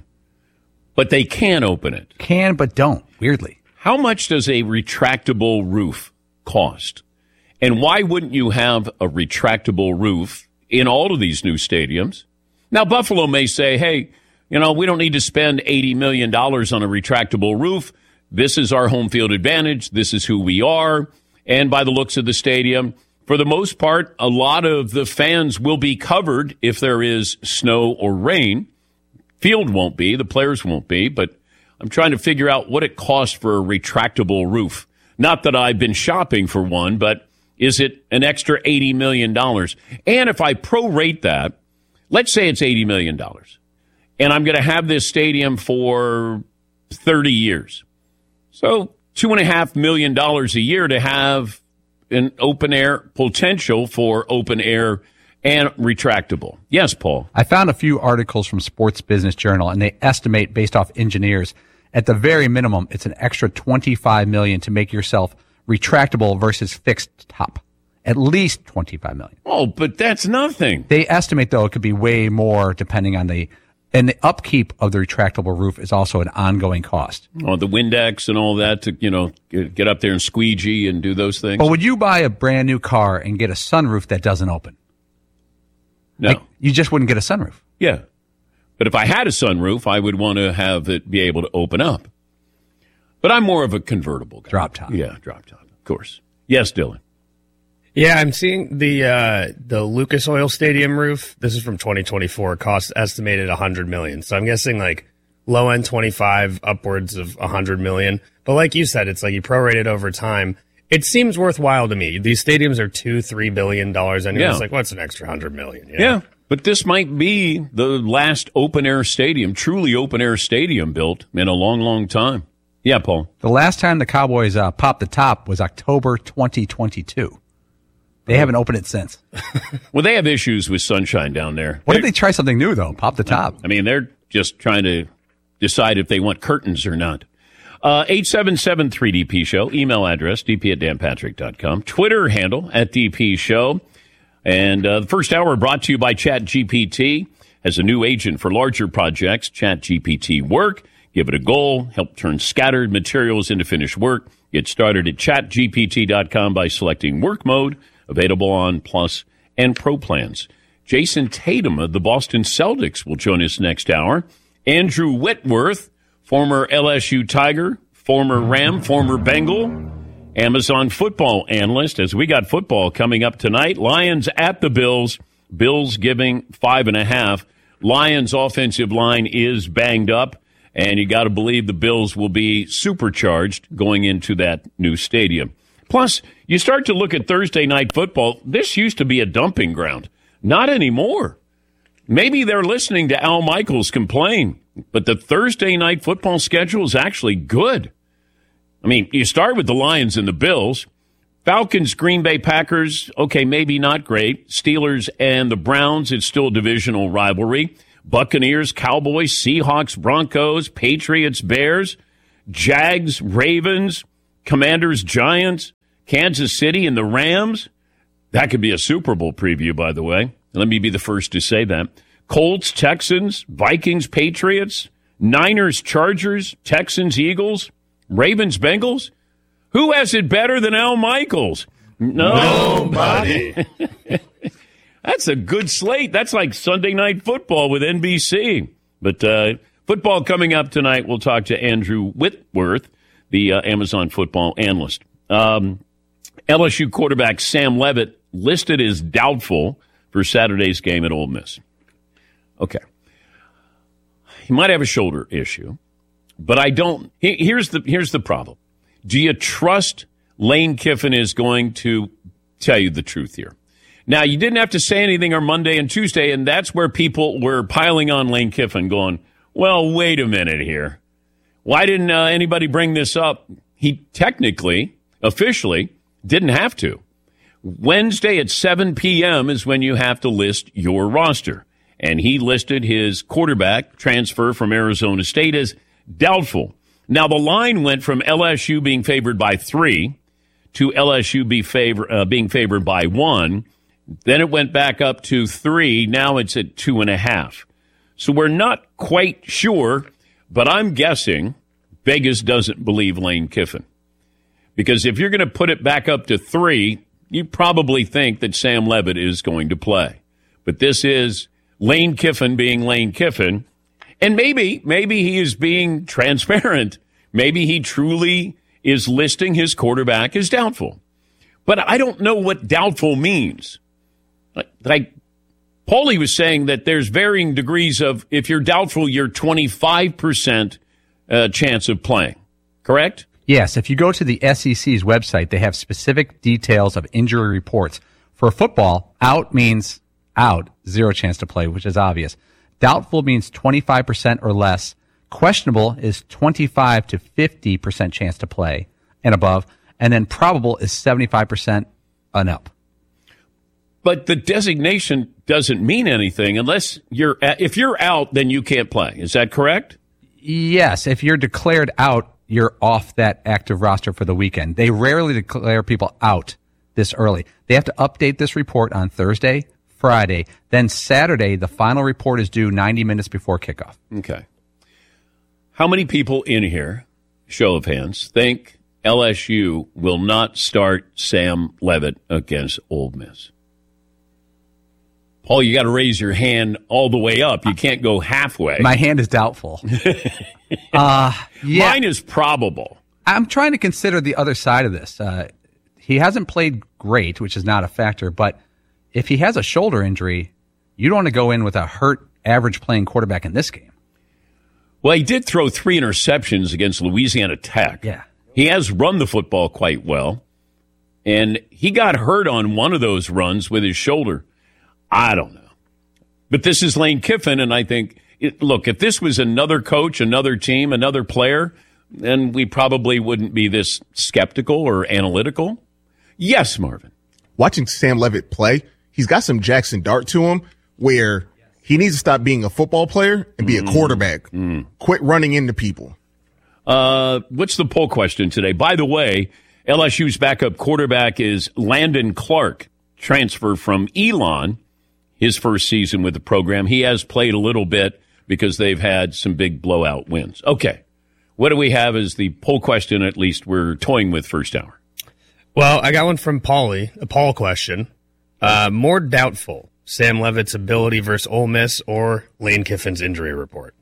S5: But they can open it.
S7: Can, but don't, weirdly.
S5: How much does a retractable roof cost? And why wouldn't you have a retractable roof in all of these new stadiums? Now, Buffalo may say, hey, you know, we don't need to spend eighty million dollars on a retractable roof. This is our home field advantage. This is who we are. And by the looks of the stadium, for the most part, a lot of the fans will be covered if there is snow or rain. Field won't be. The players won't be. But I'm trying to figure out what it costs for a retractable roof. Not that I've been shopping for one, but is it an extra eighty million dollars? And if I prorate that, let's say it's eighty million dollars, and I'm going to have this stadium for thirty years. So two point five million dollars a year to have an open-air potential for open-air and retractable. Yes, Paul?
S7: I found a few articles from Sports Business Journal, and they estimate, based off engineers, at the very minimum, it's an extra twenty-five million dollars to make yourself retractable versus fixed top. At least twenty-five million dollars.
S5: Oh, but that's nothing.
S7: They estimate, though, it could be way more depending on the, and the upkeep of the retractable roof is also an ongoing cost.
S5: Oh, the Windex and all that to, you know, get up there and squeegee and do those things.
S7: But would you buy a brand new car and get a sunroof that doesn't open?
S5: No.
S7: Like, you just wouldn't get a sunroof.
S5: Yeah. But if I had a sunroof, I would want to have it be able to open up. But I'm more of a convertible guy.
S7: Drop top.
S5: Yeah, drop top, of course. Yes, Dylan.
S8: Yeah, I'm seeing the uh, the Lucas Oil Stadium roof. This is from twenty twenty-four. Cost estimated one hundred million dollars. So I'm guessing like low end twenty-five, upwards of one hundred million dollars. But like you said, it's like you prorate it over time. It seems worthwhile to me. These stadiums are two, three billion dollars. And
S5: Yeah.
S8: it's like, what's an extra hundred million? You know?
S5: Yeah, but this might be the last open-air stadium, truly open-air stadium built in a long, long time. Yeah, Paul.
S7: The last time the Cowboys uh, popped the top was October twenty twenty-two. They haven't opened it since.
S5: Well, they have issues with sunshine down there.
S7: What if they try something new, though? Pop the top.
S5: I mean, they're just trying to decide if they want curtains or not. Uh, eight seven seven three D P Show. Email address, d p at dan patrick dot com. Twitter handle, at D P Show. And uh, the first hour brought to you by ChatGPT. As a new agent for larger projects, ChatGPT Work. Give it a goal. Help turn scattered materials into finished work. Get started at chat G P T dot com by selecting Work Mode. Available on Plus and Pro plans. Jason Tatum of the Boston Celtics will join us next hour. Andrew Whitworth, former L S U Tiger, former Ram, former Bengal, Amazon football analyst, as we got football coming up tonight. Lions at the Bills. Bills giving five and a half. Lions' offensive line is banged up, and you got to believe the Bills will be supercharged going into that new stadium. Plus, you start to look at Thursday night football. This used to be a dumping ground. Not anymore. Maybe they're listening to Al Michaels complain, but the Thursday night football schedule is actually good. I mean, you start with the Lions and the Bills. Falcons, Green Bay Packers, okay, maybe not great. Steelers and the Browns, it's still a divisional rivalry. Buccaneers, Cowboys, Seahawks, Broncos, Patriots, Bears, Jags, Ravens, Commanders, Giants, Kansas City, and the Rams. That could be a Super Bowl preview, by the way. Let me be the first to say that. Colts, Texans, Vikings, Patriots, Niners, Chargers, Texans, Eagles, Ravens, Bengals. Who has it better than Al Michaels? No. Nobody. That's a good slate. That's like Sunday Night Football with N B C. But uh, football coming up tonight. We'll talk to Andrew Whitworth, the uh, Amazon football analyst. Um, L S U quarterback Sam Leavitt listed as doubtful for Saturday's game at Ole Miss. Okay. He might have a shoulder issue, but I don't. Here's the here's the problem. Do you trust Lane Kiffin is going to tell you the truth here? Now, you didn't have to say anything on Monday and Tuesday, and that's where people were piling on Lane Kiffin going, well, wait a minute here. Why didn't uh, anybody bring this up? He technically, officially, didn't have to. Wednesday at seven p.m. is when you have to list your roster. And he listed his quarterback transfer from Arizona State as doubtful. Now, the line went from L S U being favored by three to L S U be favor, uh, being favored by one. Then it went back up to three. Now it's at two and a half. So we're not quite sure, but I'm guessing Vegas doesn't believe Lane Kiffin. Because if you're going to put it back up to three, you probably think that Sam Leavitt is going to play. But this is Lane Kiffin being Lane Kiffin. And maybe, maybe he is being transparent. Maybe he truly is listing his quarterback as doubtful. But I don't know what doubtful means. Like, Paulie was saying that there's varying degrees of, if you're doubtful, you're twenty-five percent uh, chance of playing. Correct?
S7: Yes. If you go to the S E C's website, they have specific details of injury reports. For football, out means out, zero chance to play, which is obvious. Doubtful means twenty-five percent or less. Questionable is twenty-five to fifty percent chance to play and above. And then probable is seventy-five percent and up.
S5: But the designation doesn't mean anything unless you're, if you're out, then you can't play. Is that correct?
S7: Yes. If you're declared out, you're off that active roster for the weekend. They rarely declare people out this early. They have to update this report on Thursday, Friday. Then Saturday, the final report is due ninety minutes before kickoff.
S5: Okay. How many people in here, show of hands, think L S U will not start Sam Leavitt against Ole Miss? Paul, you got to raise your hand all the way up. You can't go halfway.
S7: My hand is doubtful. uh, yeah.
S5: Mine is probable.
S7: I'm trying to consider the other side of this. Uh, he hasn't played great, which is not a factor, but if he has a shoulder injury, you don't want to go in with a hurt, average playing quarterback in this game.
S5: Well, he did throw three interceptions against Louisiana Tech.
S7: Yeah.
S5: He has run the football quite well, and he got hurt on one of those runs with his shoulder. I don't know. But this is Lane Kiffin, and I think, it, look, if this was another coach, another team, another player, then we probably wouldn't be this skeptical or analytical. Yes, Marvin.
S9: Watching Sam Leavitt play, he's got some Jackson Dart to him where he needs to stop being a football player and be mm. a quarterback. Mm. Quit running into people.
S5: Uh, what's the poll question today? By the way, L S U's backup quarterback is Landon Clark, transfer from Elon. His first season with the program. He has played a little bit because they've had some big blowout wins. Okay. What do we have as the poll question, at least we're toying with first hour?
S8: Well, I got one from Paulie, a poll question. Uh, more doubtful, Sam Leavitt's ability versus Ole Miss or Lane Kiffin's injury report?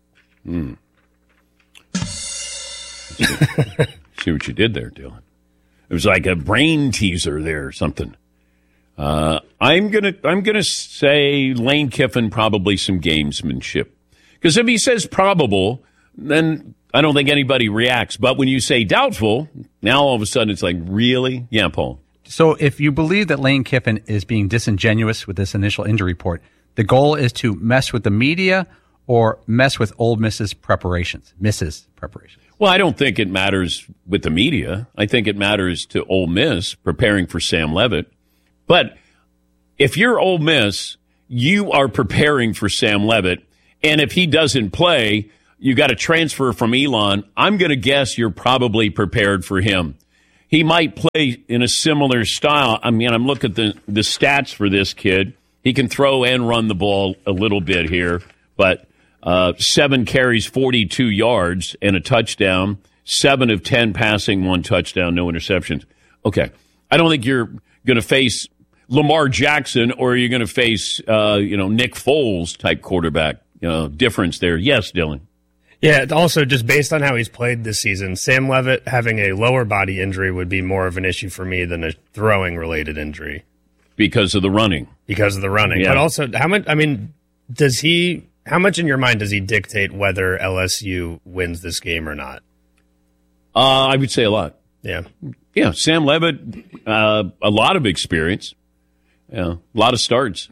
S5: Hmm. See, see what you did there, Dylan. It was like a brain teaser there or something. Uh, I'm gonna I'm gonna say Lane Kiffin, probably some gamesmanship. Because if he says probable, then I don't think anybody reacts. But when you say doubtful, now all of a sudden it's like, really? Yeah, Paul.
S7: So if you believe that Lane Kiffin is being disingenuous with this initial injury report, the goal is to mess with the media or mess with Ole Miss's preparations, Miss's preparations.
S5: Well, I don't think it matters with the media. I think it matters to Ole Miss preparing for Sam Leavitt. But if you're Ole Miss, you are preparing for Sam Leavitt. And if he doesn't play, you got to transfer from Elon. I'm going to guess you're probably prepared for him. He might play in a similar style. I mean, I'm looking at the, the stats for this kid. He can throw and run the ball a little bit here, but uh, seven carries, forty-two yards, and a touchdown. Seven of ten passing, one touchdown, no interceptions. Okay. I don't think you're going to face Lamar Jackson or you're going to face, uh, you know, Nick Foles type quarterback. You know, difference there. Yes, Dylan.
S8: Yeah, also just based on how he's played this season, Sam Leavitt having a lower body injury would be more of an issue for me than a throwing-related injury.
S5: Because of the running.
S8: Because of the running.
S5: Yeah.
S8: But also, how much, I mean, does he, how much in your mind does he dictate whether L S U wins this game or not?
S5: Uh, I would say a lot.
S8: Yeah.
S5: Yeah, Sam Leavitt, uh, a lot of experience. Yeah, a lot of starts.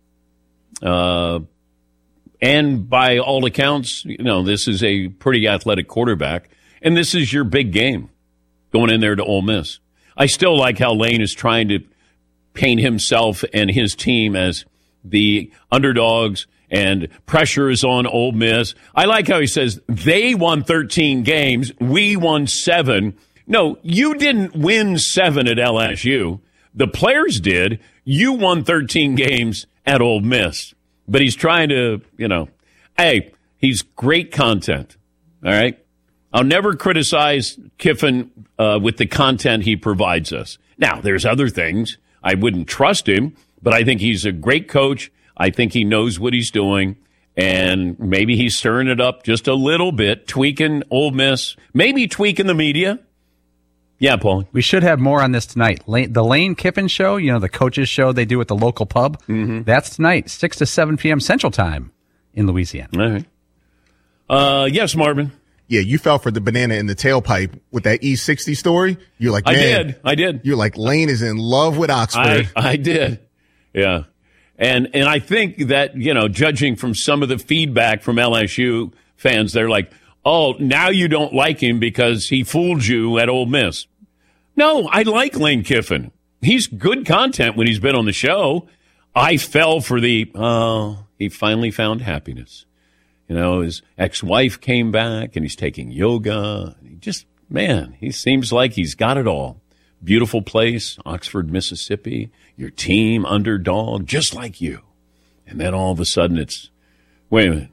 S5: Uh, and by all accounts, you know, this is a pretty athletic quarterback. And this is your big game going in there to Ole Miss. I still like how Lane is trying to paint himself and his team as the underdogs and pressure is on Ole Miss. I like how he says they won thirteen games, we won seven. No, you didn't win seven at L S U. The players did. You won thirteen games at Ole Miss. But he's trying to, you know, hey, he's great content. All right? I'll never criticize Kiffin uh, with the content he provides us. Now, there's other things. I wouldn't trust him, but I think he's a great coach. I think he knows what he's doing, and maybe he's stirring it up just a little bit, tweaking Ole Miss, maybe tweaking the media. Yeah, Paul.
S7: We should have more on this tonight. Lane, the Lane Kiffin show, you know, the coaches show they do at the local pub.
S5: Mm-hmm.
S7: That's tonight, six to seven p.m. Central Time in Louisiana.
S5: All right. Uh, yes, Marvin.
S9: Yeah, you fell for the banana in the tailpipe with that E sixty story. You're like, man,
S5: I did. I did.
S9: You're like, Lane is in love with Oxford.
S5: I, I did. Yeah. And and I think that, you know, judging from some of the feedback from L S U fans, they're like, oh, now you don't like him because he fooled you at Ole Miss. No, I like Lane Kiffin. He's good content when he's been on the show. I fell for the, oh, he finally found happiness. You know, his ex-wife came back and he's taking yoga. He just, man, he seems like he's got it all. Beautiful place, Oxford, Mississippi, your team, underdog, just like you. And then all of a sudden it's, wait a minute.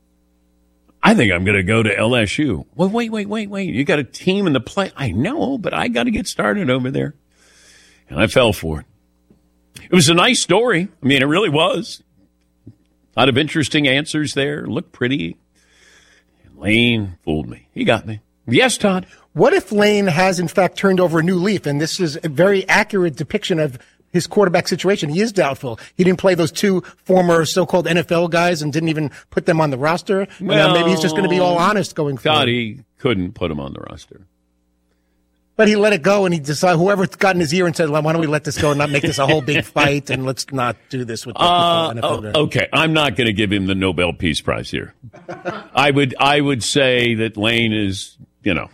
S5: I think I'm going to go to L S U. Well, wait, wait, wait, wait. You got a team in the play. I know, but I got to get started over there. And I fell for it. It was a nice story. I mean, it really was. A lot of interesting answers there. Looked pretty. And Lane fooled me. He got me. Yes, Todd.
S10: What if Lane has, in fact, turned over a new leaf, and this is a very accurate depiction of his quarterback situation? He is doubtful. He didn't play those two former so-called N F L guys and didn't even put them on the roster.
S5: Well,
S10: and, uh, maybe he's just going to be all honest going forward.
S5: God, he couldn't put him on the roster.
S10: But he let it go, and he decided, whoever got in his ear and said, well, why don't we let this go and not make this a whole big fight, and let's not do this with the
S5: uh,
S10: N F L.
S5: Oh, okay, I'm not going to give him the Nobel Peace Prize here. I would, I would say that Lane is, you know,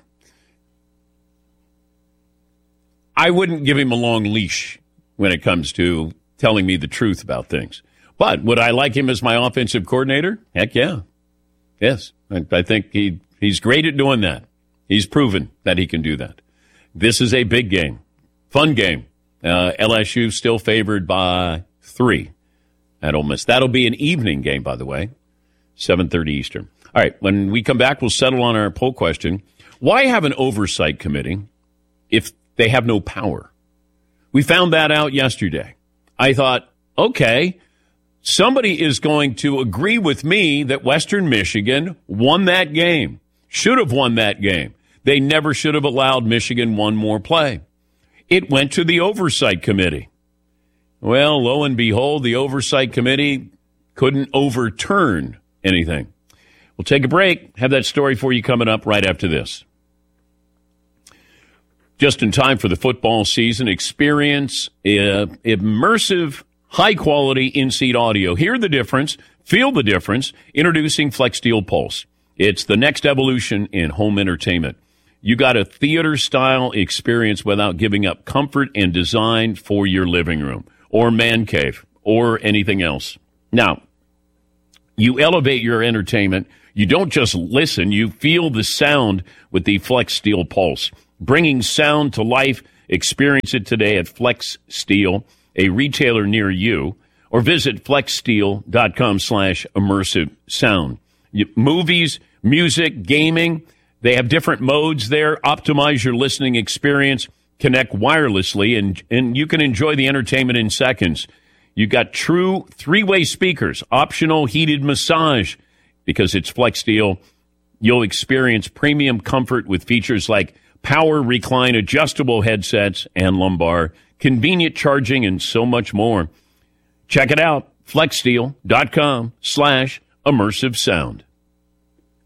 S5: I wouldn't give him a long leash when it comes to telling me the truth about things. But would I like him as my offensive coordinator? Heck yeah. Yes. I, I think he he's great at doing that. He's proven that he can do that. This is a big game. Fun game. Uh, L S U still favored by three at Ole Miss. That'll be an evening game, by the way, seven thirty Eastern. All right, when we come back, we'll settle on our poll question. Why have an oversight committee if they have no power? We found that out yesterday. I thought, okay, somebody is going to agree with me that Western Michigan won that game, should have won that game. They never should have allowed Michigan one more play. it went to the Oversight Committee. Well, lo and behold, the Oversight Committee couldn't overturn anything. We'll take a break. Have that story for you coming up right after this. Just in time for the football season, experience uh, immersive, high-quality in-seat audio. Hear the difference. Feel the difference. Introducing FlexSteel Pulse. It's the next evolution in home entertainment. You got a theater-style experience without giving up comfort and design for your living room or man cave or anything else. Now, you elevate your entertainment. You don't just listen. You feel the sound with the FlexSteel Pulse. Bringing sound to life. Experience it today at FlexSteel, a retailer near you, or visit flexsteel.com slash immersive sound. Movies, music, gaming, they have different modes there. Optimize your listening experience. Connect wirelessly, and, and you can enjoy the entertainment in seconds. You got true three-way speakers, optional heated massage. Because it's FlexSteel, you'll experience premium comfort with features like power recline adjustable headsets and lumbar, convenient charging, and so much more. Check it out, flexsteel.com slash immersive sound.